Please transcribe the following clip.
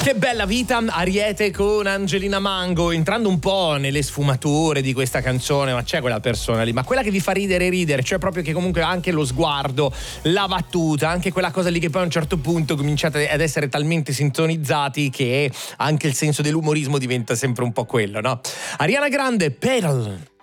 Che bella vita, Ariete con Angelina Mango, entrando un po' nelle sfumature di questa canzone, ma c'è quella persona lì, ma quella che vi fa ridere, cioè proprio che comunque anche lo sguardo, la battuta, anche quella cosa lì che poi a un certo punto cominciate ad essere talmente sintonizzati che anche il senso dell'umorismo diventa sempre un po' quello, no? Ariana Grande, Pedal.